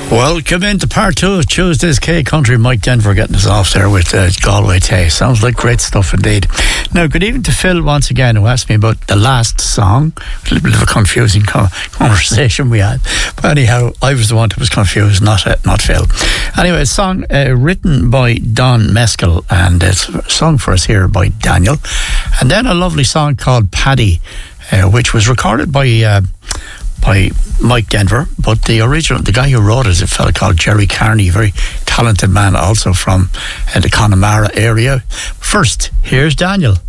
Welcome into part two of Tuesday's K Country. Mike Denver getting us off there with Galway Tay. Sounds like great stuff indeed. Now, good evening to Phil once again, who asked me about the last song. A little bit of a confusing conversation we had. But anyhow, I was the one that was confused, not Phil. Anyway, a song written by Don Mescal, and it's sung for us here by Daniel. And then a lovely song called Paddy, which was recorded by Mike Denver, but the guy who wrote it is a fella called Jerry Carney, very talented man, also from the Connemara area. First, here's Daniel.